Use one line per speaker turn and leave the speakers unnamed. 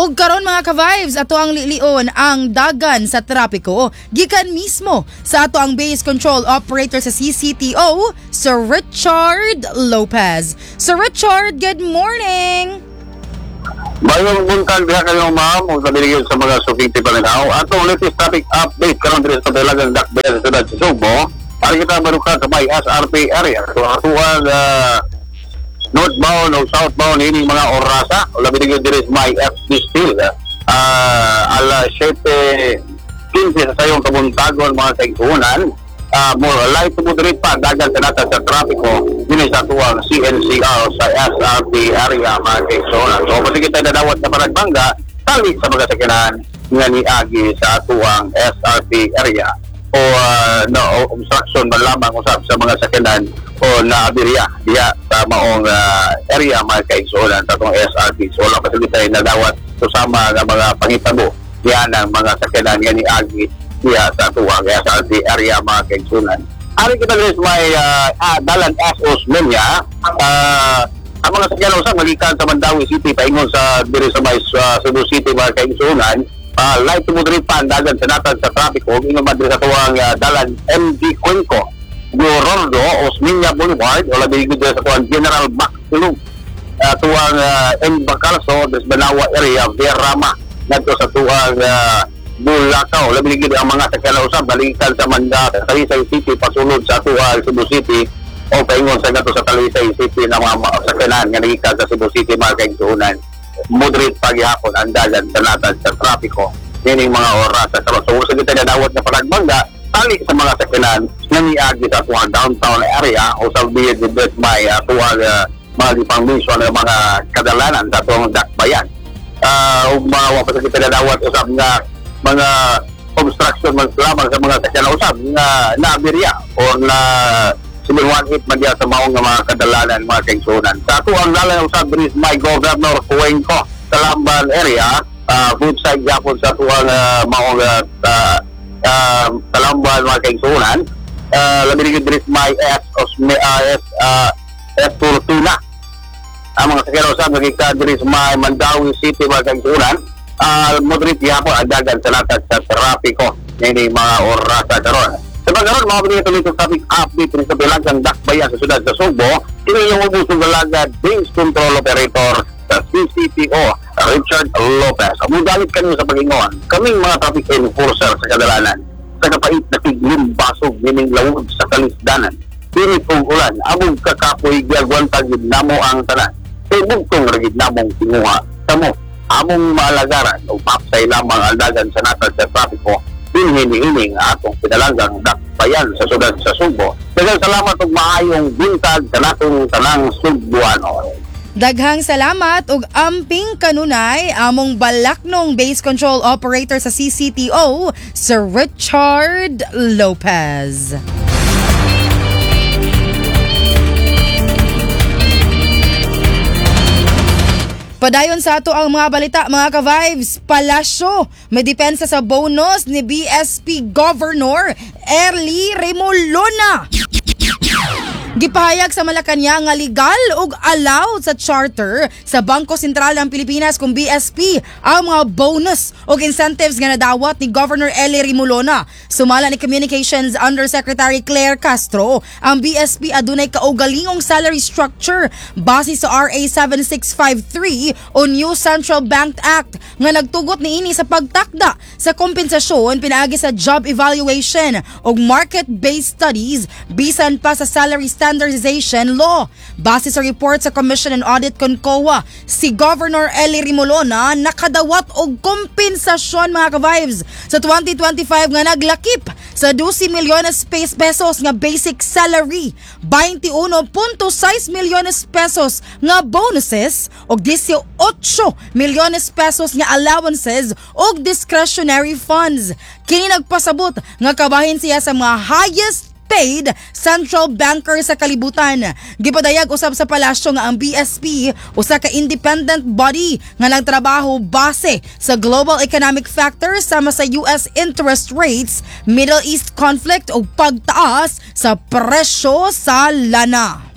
Og karon mga ka-vibes, ato ang lilion ang dagan sa trapiko gikan mismo sa ato ang base control operator sa CCTO, Sir Richard Lopez. Sir Richard, good morning!
Bayong buntag diha kayo ma'am, ug nabiligid sa mga sukiti palinaw. Atong latest traffic update karon diri sa Dalagang Dakbayan sa Sudad sa Sugbo. Para kita maruka sa may SRP area. So atuang northbound o southbound ini mga orasa. Labi digid diri sa may FB Steel. Ala 7:15 sa sayong kabuntagon mga kaigsunan. More light to moderate pa dagan sa nata sa trapiko din sa tuwang CNCR sa SRP area mga kaigsunan. So pati kita nadawat na Paragbanga tali sa mga sakyanan nga niagi sa tuwang SRP area o obstruction man lamang usab sa mga sakyanan o naabirya diya sa maong area mga kaigsunan sa tuwang SRP. So wala pa sila nadawat susama ng mga pangitabo diyan ng mga sakyanan nga niagi diya sa tuwang SRP area mga kaigsunan. Ari kita guys may dalan S. Osmeña ang mga sakyanan usab magikan sa Mandawi City paingon sa diri sa may Cebu City mga kaigsunan. Light to moderate pa ang dagan sa natag sa trapiko ingon man diri sa tuwang dalan MD Cuenco, Glorordo, Osmeña Boulevard o labi gid sa tuwang General Baclub tuwang M. Bacalso des Banawa area Verrama ngadto sa tuwang Bulacau. Labi gid ang mga sakyanan usab balikan sa Talisay City pasulod sa tuwang Cebu City o paingon sa ngadto sa Talisay City na mga sakyanan nga nagikan sa Cebu City mga kaigsunan. Moderate paghihapon ang dagan sa natag sa trapiko nining mga oras sa karon. So sa kita nadawat na Paragbanga tali sa mga sakyanan nga niagi sa tuwang downtown area o sa biyod with may tuwang mga dipangmisyon ng mga kadalanan sa tuwang Dakbayan. Ug mga pa kita nadawat usab nga mga obstruction man lamang sa mga sakyanan usab nga naabirya o na sinuwanhit man diya sa maong mga kadalanan mga kaigsunan. Sa ato ang dalan usab diri may Governor Cuenco sa Lamban area, food side yapon sa tuwang maong Talamban mga kaigsunan. Labi digid diri may S. Fortuna. Ang mga sakyanan usab nagikan diri sa may Mandawi City mga kaigsunan. Moderate yapon ang dagan sa natag sa trapiko nini mga oras sa karon. Sa pagkaroon, mga pinituloy sa traffic update rin sa Dalagang Dakbayan sa Sudad sa Sugbo, kini yung ubusong dalaga base control operator sa CCTO, Richard Lopez. Amudalit kanyo sa pag-ingon, kaming mga traffic enforcer sa kadalanan, sa kapait na tiglim basog nining lawod sa kalisdanan. Pinit kong ulan, among kakapoy giyagwantag namo ang tanan. Tibog kong ragid namong tinguha sa mo, among maalagaran o papsay lamang ang dagan sa natag sa trapiko hinihiling atong Dalagang Dakbayan sa Sudad sa Sugbo. Daghang salamat ug maayong buntag sa natong tanang Sugboanon.
Daghang salamat ug amping kanunay among balaknong base control operator sa CCTO, Sir Richard Lopez. Padayon sa ato ang mga balita mga ka-vibes. Palasyo may depensa sa bonus ni BSP Governor Eli Remolona. Gipahayag sa Malacañang nga legal ug allowed sa charter sa Bangko Sentral ng Pilipinas kung BSP ang mga bonus ug incentives nga nadawat ni Governor Eli Remolona. Sumala ni Communications Undersecretary Claire Castro, ang BSP adunay kaugalingong salary structure base sa RA 7653 o New Central Bank Act nga nagtugot niini sa pagtakda sa kompensasyon pinaagi sa job evaluation ug market-based studies bisan pa sa salary standardization law. Base sa report sa Commission on Audit CONCOA, si Governor Eli Remolona nakadawat og kompensasyon mga ka-vibes sa 2025 nga naglakip sa 12 milyones pesos nga basic salary, 21.6 milyones pesos nga bonuses ug 18 milyones pesos nga allowances ug discretionary funds. Kini nagpasabot nga kabahin siya sa mga highest paid central banker sa kalibutan. Gipadayag usab sa palasyo nga ang BSP usa ka independent body nga nagtrabaho base sa global economic factors sama sa US interest rates, Middle East conflict ug pagtaas sa presyo sa lana.